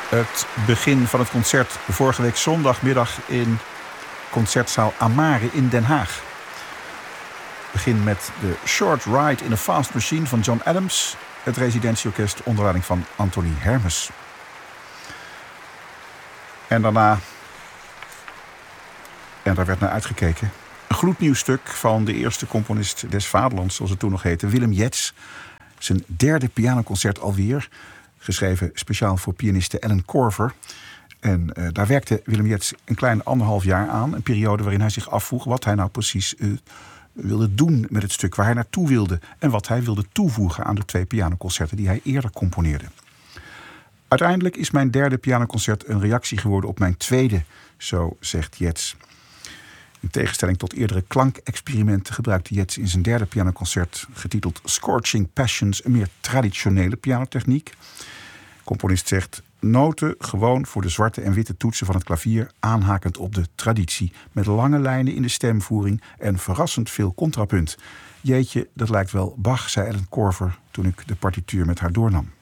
Het begin van het concert vorige week zondagmiddag in concertzaal Amare in Den Haag. Begin met de Short Ride in a Fast Machine van John Adams. Het residentieorkest onder leiding van Anthony Hermes. En daarna, en daar werd naar uitgekeken, een gloednieuw stuk van de eerste componist des Vaderlands, zoals het toen nog heette, Willem Jetz. Zijn derde pianoconcert alweer, geschreven speciaal voor pianiste Ellen Korver. En daar werkte Willem Jetz een klein 1,5 jaar aan. Een periode waarin hij zich afvroeg wat hij nou precies wilde doen met het stuk, waar hij naartoe wilde en wat hij wilde toevoegen aan de 2 pianoconcerten die hij eerder componeerde. Uiteindelijk is mijn derde pianoconcert een reactie geworden op mijn tweede, zo zegt Jetz. In tegenstelling tot eerdere klankexperimenten gebruikte Jetz in zijn derde pianoconcert, getiteld Scorching Passions, een meer traditionele pianotechniek. De componist zegt: noten gewoon voor de zwarte en witte toetsen van het klavier, aanhakend op de traditie, met lange lijnen in de stemvoering en verrassend veel contrapunt. Jeetje, dat lijkt wel Bach, zei Ellen Korver toen ik de partituur met haar doornam.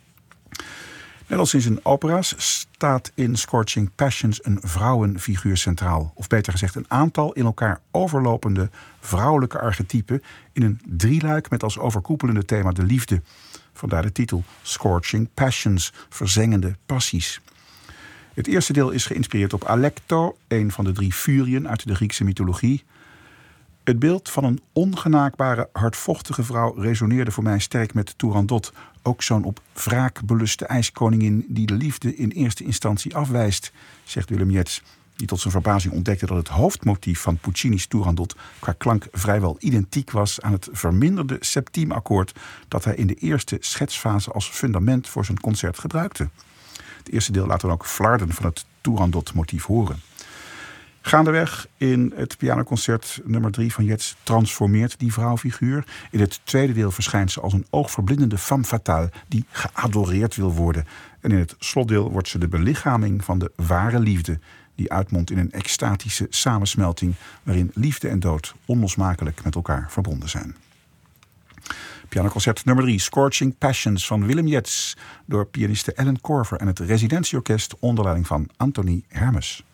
Net als in zijn opera's staat in Scorching Passions een vrouwenfiguur centraal. Of beter gezegd een aantal in elkaar overlopende vrouwelijke archetypen in een drieluik met als overkoepelende thema de liefde. Vandaar de titel Scorching Passions, verzengende passies. Het eerste deel is geïnspireerd op Alecto, een van de 3 furien uit de Griekse mythologie. Het beeld van een ongenaakbare, hardvochtige vrouw resoneerde voor mij sterk met Turandot. Ook zo'n op wraak beluste ijskoningin die de liefde in eerste instantie afwijst, zegt Willem Jetz, die tot zijn verbazing ontdekte dat het hoofdmotief van Puccini's Turandot qua klank vrijwel identiek was aan het verminderde septiemakkoord dat hij in de eerste schetsfase als fundament voor zijn concert gebruikte. Het eerste deel laat dan ook flarden van het Turandot-motief horen. Gaandeweg in het pianoconcert nummer 3 van Jetz transformeert die vrouwfiguur. In het tweede deel verschijnt ze als een oogverblindende femme fatale die geadoreerd wil worden. En in het slotdeel wordt ze de belichaming van de ware liefde, die uitmondt in een extatische samensmelting waarin liefde en dood onlosmakelijk met elkaar verbonden zijn. Pianoconcert nummer 3, Scorching Passions van Willem Jetz, door pianiste Ellen Korver en het residentieorkest onder leiding van Anthony Hermes.